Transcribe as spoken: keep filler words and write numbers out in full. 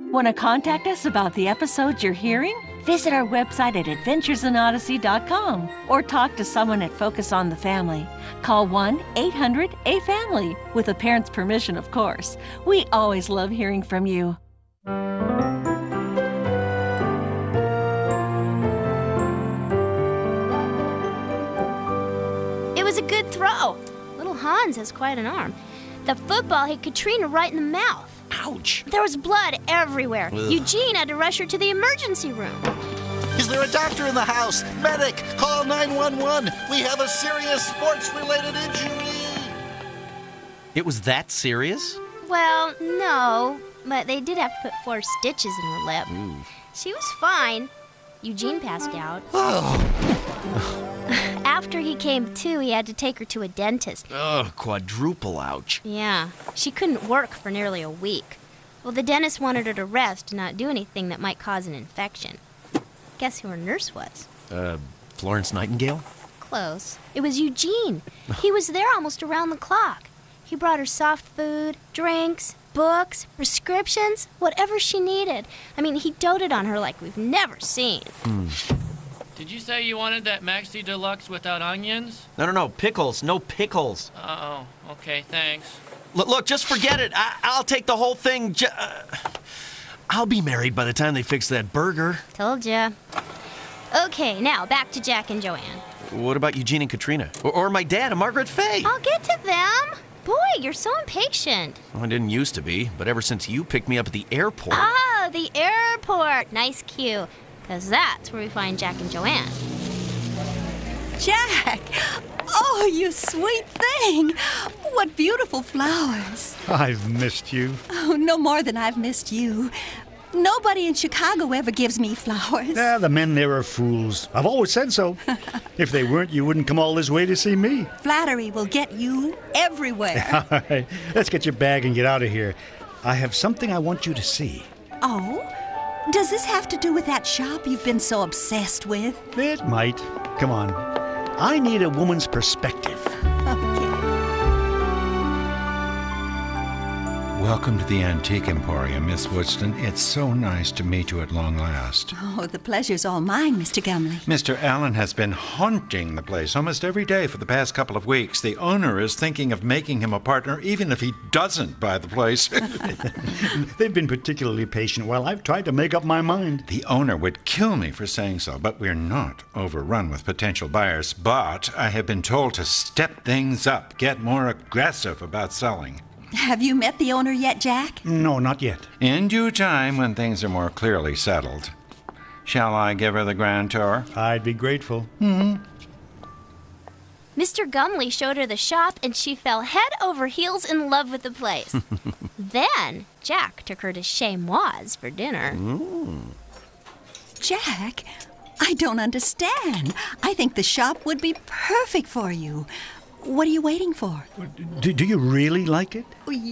Want to contact us about the episodes you're hearing? Visit our website at adventures in odyssey dot com or talk to someone at Focus on the Family. Call one eight hundred A family, with a parent's permission, of course. We always love hearing from you. It was a good throw. Little Hans has quite an arm. The football hit Katrina right in the mouth. Ouch! There was blood everywhere. Ugh. Eugene had to rush her to the emergency room. Is there a doctor in the house? Medic, call nine one one. We have a serious sports-related injury. It was that serious? Well, no, but they did have to put four stitches in her lip. Ooh. She was fine. Eugene passed out. Oh. After he came to, he had to take her to a dentist. Ugh, quadruple ouch. Yeah, she couldn't work for nearly a week. Well, the dentist wanted her to rest and not do anything that might cause an infection. Guess who her nurse was? Uh, Florence Nightingale? Close. It was Eugene. He was there almost around the clock. He brought her soft food, drinks, books, prescriptions, whatever she needed. I mean, he doted on her like we've never seen. Mm. Did you say you wanted that Maxi Deluxe without onions? No, no, no, pickles, no pickles. Uh-oh, okay, thanks. Look, look, just forget it. I, I'll take the whole thing. Ju- uh, I'll be married by the time they fix that burger. Told ya. Okay, now back to Jack and Joanne. What about Eugene and Katrina? Or, or my dad and Margaret Fay? I'll get to them. Boy, you're so impatient. Well, I didn't used to be, but ever since you picked me up at the airport... Ah, the airport. Nice cue. Because that's where we find Jack and Joanne. Jack! Oh, you sweet thing! What beautiful flowers. I've missed you. Oh, no more than I've missed you. Nobody in Chicago ever gives me flowers. Ah, the men there are fools. I've always said so. If they weren't, you wouldn't come all this way to see me. Flattery will get you everywhere. All right, let's get your bag and get out of here. I have something I want you to see. Oh? Does this have to do with that shop you've been so obsessed with? It might. Come on. I need a woman's perspective. Welcome to the Antique Emporium, Miss Woodston. It's so nice to meet you at long last. Oh, the pleasure's all mine, Mister Gumley. Mister Allen has been haunting the place almost every day for the past couple of weeks. The owner is thinking of making him a partner even if he doesn't buy the place. They've been particularly patient while I've tried to make up my mind. The owner would kill me for saying so, but we're not overrun with potential buyers. But I have been told to step things up, get more aggressive about selling. Have you met the owner yet, Jack? No, not yet. In due time, when things are more clearly settled. Shall I give her the grand tour? I'd be grateful. Mm-hmm. Mister Gumley showed her the shop, and she fell head over heels in love with the place. Then Jack took her to Chez Moise for dinner. Mm. Jack, I don't understand. I think the shop would be perfect for you. What are you waiting for? Do, do you really like it?